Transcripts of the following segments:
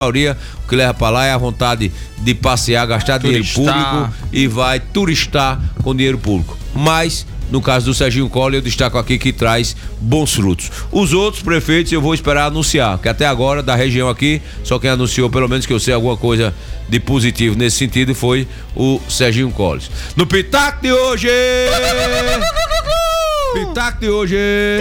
maioria, o que leva para lá é a vontade de passear, gastar dinheiro público e vai turistar com dinheiro público. Mas, no caso do Serginho Collor, eu destaco aqui que traz bons frutos. Os outros prefeitos eu vou esperar anunciar, que até agora, da região aqui, só quem anunciou, pelo menos que eu sei alguma coisa de positivo nesse sentido, foi o Serginho Collor. No Pitaco de hoje! Pitaco de hoje!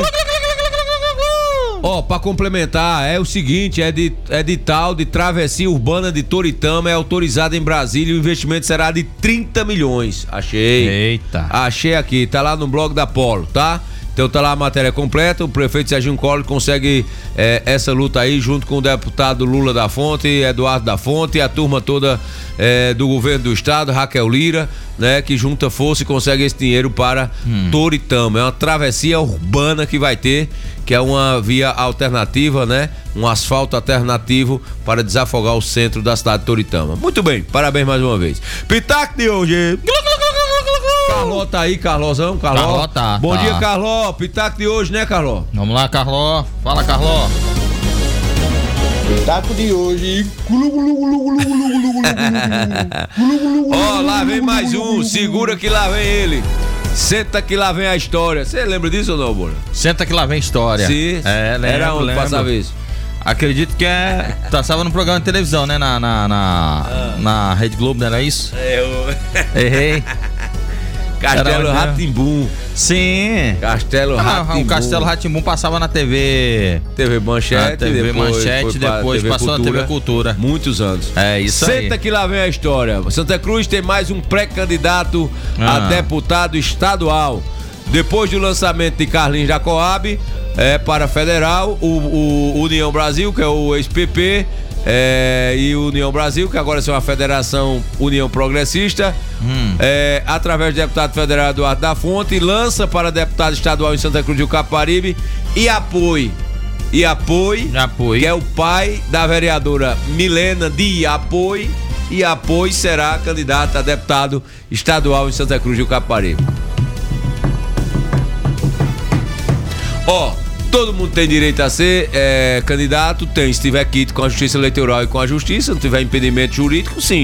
Pra complementar, é o seguinte, é de tal de travessia urbana de Toritama, é autorizada em Brasília, o investimento será de 30 milhões. Achei. Eita. Achei aqui, tá lá no blog da Polo, tá? Então tá lá a matéria completa, o prefeito Serginho Collor consegue essa luta aí junto com o deputado Lula da Fonte, Eduardo da Fonte e a turma toda do governo do estado, Raquel Lira, né, que junta força e consegue esse dinheiro para Toritama. É uma travessia urbana que vai ter, que é uma via alternativa, né, um asfalto alternativo para desafogar o centro da cidade de Toritama. Muito bem, parabéns mais uma vez. Pitaco de hoje. Carló tá aí, Carlozão? Carló tá. Bom dia, Carló. Pitaco de hoje, né, Carló? Vamos lá, Carló. Fala, Carló. Pitaco de hoje. Lá vem mais um. Segura que lá vem ele. Senta que lá vem a história. Você lembra disso ou não, Bona? Senta que lá vem história. Sim. Lembro, era onde passava isso? Acredito que passava no programa de televisão, né? Na Rede Globo, não era isso? Errei. Castelo Rá-Tim-Bum. Sim. Castelo Rá-Tim-Bum. O Castelo Rá-Tim-Bum passava na TV Manchete. Depois passou na TV Cultura. Muitos anos. É isso aí. Senta que lá vem a história. Santa Cruz tem mais um pré-candidato a deputado estadual. Depois do lançamento de Carlinhos da Coab para federal, o União Brasil, que é o ex-PP, e o União Brasil, que agora é uma federação União Progressista, através do deputado federal Eduardo da Fonte, lança para deputado estadual em Santa Cruz do Capibaribe e Apoio, que é o pai da vereadora Milena de Apoio, e Apoio será candidata a deputado estadual em Santa Cruz do Capibaribe. Todo mundo tem direito a ser candidato, tem, se tiver quito com a Justiça Eleitoral e com a Justiça, não tiver impedimento jurídico, sim.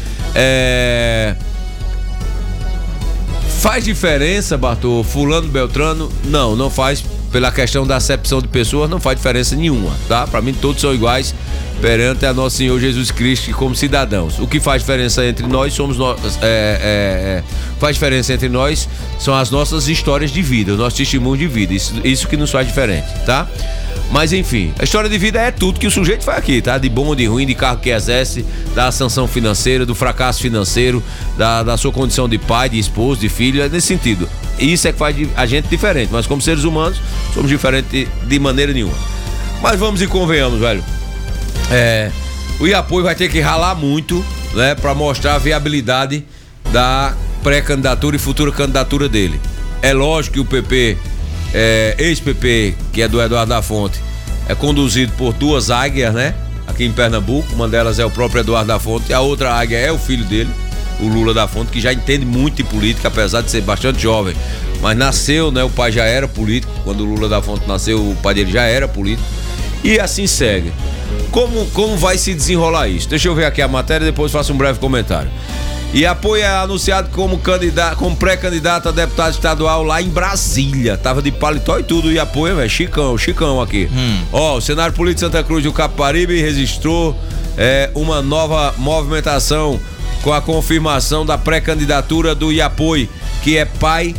Faz diferença, Bartô, fulano, Beltrano? Não faz, pela questão da acepção de pessoas, não faz diferença nenhuma, tá? Pra mim todos são iguais perante a nosso Senhor Jesus Cristo como cidadãos. O que faz diferença entre nós faz diferença entre nós são as nossas histórias de vida, o nosso testemunho de vida, isso que nos faz diferente, tá? Mas enfim, a história de vida é tudo que o sujeito faz aqui, tá? De bom, de ruim, de carro que exerce, da ascensão financeira, do fracasso financeiro, da sua condição de pai, de esposo, de filho, é nesse sentido. Isso é que faz a gente diferente, mas como seres humanos somos diferentes de maneira nenhuma. Mas vamos e convenhamos, velho. O Iapoio vai ter que ralar muito, né, para mostrar a viabilidade da pré-candidatura e futura candidatura dele. É lógico que o PP, ex-PP, que é do Eduardo da Fonte, é conduzido por duas águias, né, aqui em Pernambuco. Uma delas é o próprio Eduardo da Fonte, e a outra águia é o filho dele, o Lula da Fonte, que já entende muito de política, apesar de ser bastante jovem. Mas nasceu, né, o pai já era político. Quando o Lula da Fonte nasceu, o pai dele já era político. E assim segue. Como vai se desenrolar isso? Deixa eu ver aqui a matéria e depois faço um breve comentário. E Apoio é anunciado como pré-candidato a deputado estadual lá em Brasília. Tava de paletó e tudo, e Apoio, velho, chicão aqui. O cenário político de Santa Cruz do Capibaribe registrou uma nova movimentação com a confirmação da pré-candidatura do Iapoio, que é pai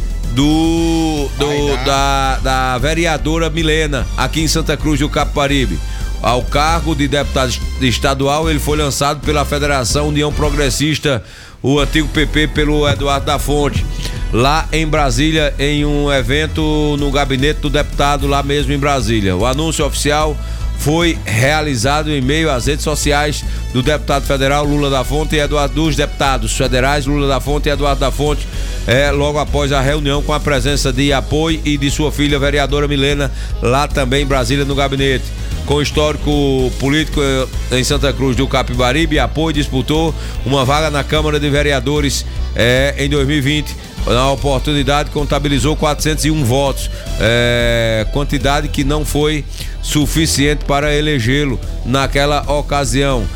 da vereadora Milena, aqui em Santa Cruz do Capibaribe. Ao cargo de deputado estadual, ele foi lançado pela Federação União Progressista, o antigo PP, pelo Eduardo da Fonte, lá em Brasília, em um evento no gabinete do deputado lá mesmo em Brasília. O anúncio oficial foi realizado em meio às redes sociais do deputado federal Lula da Fonte e dos deputados federais Lula da Fonte e Eduardo da Fonte, logo após a reunião com a presença de Apoio e de sua filha vereadora Milena, lá também em Brasília no gabinete. Com histórico político em Santa Cruz do Capibaribe, Apoio disputou uma vaga na Câmara de Vereadores em 2020 Na oportunidade, contabilizou 401 votos, quantidade que não foi suficiente para elegê-lo naquela ocasião.